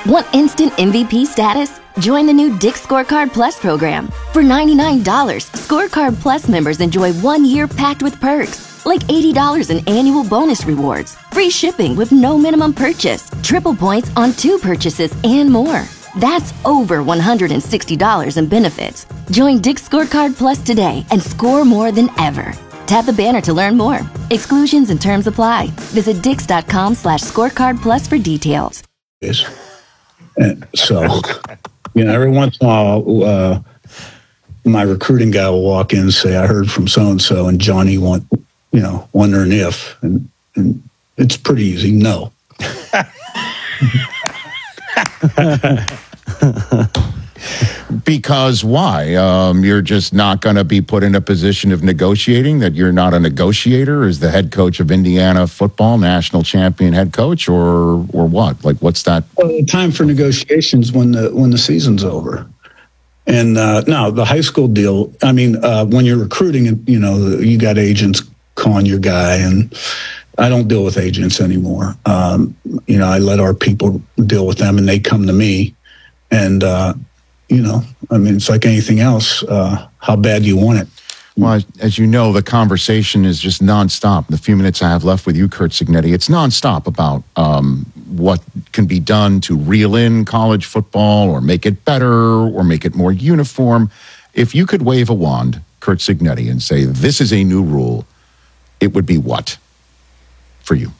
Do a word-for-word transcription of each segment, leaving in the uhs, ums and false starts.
Want instant M V P status? Join the new Dick's Scorecard Plus program. For ninety-nine dollars, Scorecard Plus members enjoy one year packed with perks, like eighty dollars in annual bonus rewards, free shipping with no minimum purchase, triple points on two purchases, and more. That's over one hundred sixty dollars in benefits. Join Dick's Scorecard Plus today and score more than ever. Tap the banner to learn more. Exclusions and terms apply. Visit dix.com slash scorecard plus for details. And so, you know, every once in a while, uh, my recruiting guy will walk in and say, I heard from so-and-so, and Johnny want, you know, wondering if, and, and it's pretty easy. No. Because why? Um, you're just not going to be put in a position of negotiating, that you're not a negotiator as the head coach of Indiana football, national champion head coach, or or what? Like, what's that? Well, time for negotiations when the when the season's over. And uh, no, the high school deal, I mean, uh, when you're recruiting, you know, you got agents calling your guy, and I don't deal with agents anymore. Um, you know, I let our people deal with them, and they come to me. And, uh, you know, I mean, it's like anything else. Uh, how bad do you want it? Well, as you know, the conversation is just nonstop. The few minutes I have left with you, Curt Cignetti, it's nonstop about um, what can be done to reel in college football or make it better or make it more uniform. If you could wave a wand, Curt Cignetti, and say, this is a new rule, it would be what for you?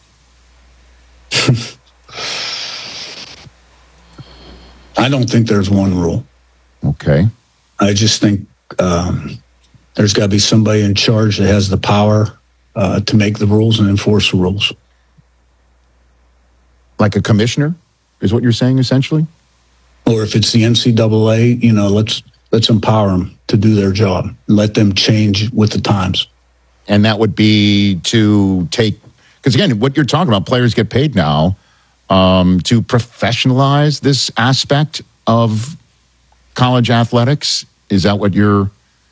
I don't think there's one rule. Okay. I just think um, there's got to be somebody in charge that has the power uh, to make the rules and enforce the rules. Like a commissioner, is what you're saying, essentially? Or if it's the N C double A, you know, let's let's empower them to do their job and let them change with the times. And that would be to take, because again, what you're talking about, players get paid now, um, to professionalize this aspect of college athletics. Is that what you're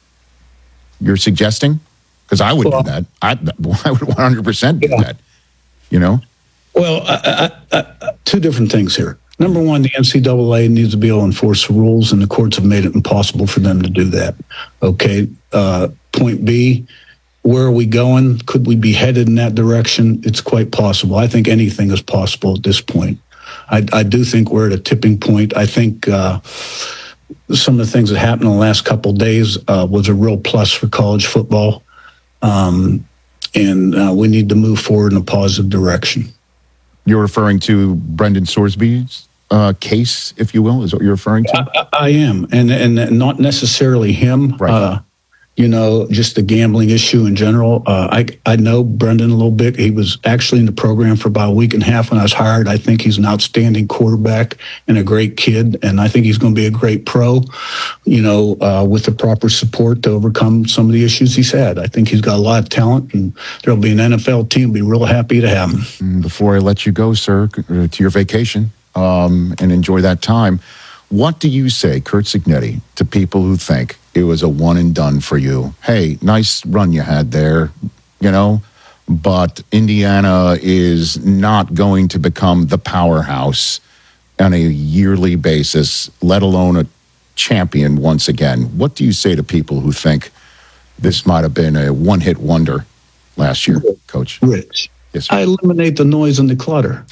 you're suggesting? Because I would well, do that. I, I would one hundred percent do yeah. that. You know. Well, I, I, I, two different things here. Number one, the N C double A needs to be able to enforce the rules, and the courts have made it impossible for them to do that. Okay. Uh, point B, where are we going? Could we be headed in that direction? It's quite possible. I think anything is possible at this point. I, I do think we're at a tipping point. I think uh, some of the things that happened in the last couple of days uh, was a real plus for college football. Um, and uh, we need to move forward in a positive direction. You're referring to Brendan Sorsby's uh, case, if you will, is what you're referring to? I, I am, and and not necessarily him. Right. Uh, you know, just the gambling issue in general. Uh, I I know Brendan a little bit. He was actually in the program for about a week and a half when I was hired. I think he's an outstanding quarterback and a great kid, and I think he's going to be a great pro, you know, uh, with the proper support to overcome some of the issues he's had. I think he's got a lot of talent, and there'll be an N F L team be real happy to have him. Before I let you go, sir, to your vacation um, and enjoy that time, what do you say, Curt Cignetti, to people who think it was a one and done for you? Hey, nice run you had there, you know, but Indiana is not going to become the powerhouse on a yearly basis, let alone a champion once again. What do you say to people who think this might have been a one-hit wonder last year, Coach? Rich, yes, sir. I eliminate the noise and the clutter.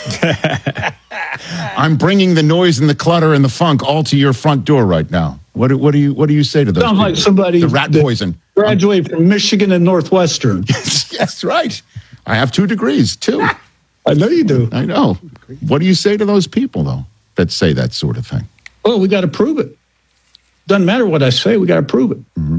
I'm bringing the noise and the clutter and the funk all to your front door right now. What do, what do you what do you say to those? Sounds people? like somebody the rat poison. Graduated from Michigan and Northwestern. Yes, yes, right. I have two degrees too. I know you do. I know. What do you say to those people though that say that sort of thing? Well, we got to prove it. Doesn't matter what I say. We got to prove it. Mm-hmm.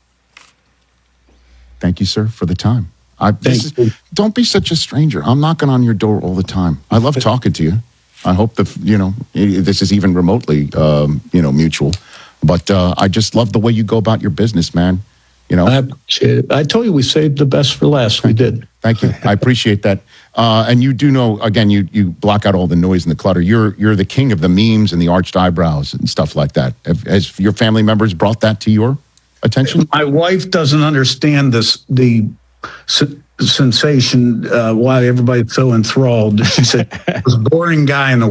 Thank you, sir, for the time. I, this is, don't be such a stranger. I'm knocking on your door all the time. I love talking to you. I hope that, you know, this is even remotely, um, you know, mutual. But uh, I just love the way you go about your business, man. You know, I appreciate it. I told you we saved the best for last. We did. Thank you. I appreciate that. Uh, and you do know, again, you you block out all the noise and the clutter. You're you're the king of the memes and the arched eyebrows and stuff like that. Have, has your family members brought that to your attention? My wife doesn't understand this the sensation uh, why everybody's so enthralled. She said, "This boring guy in the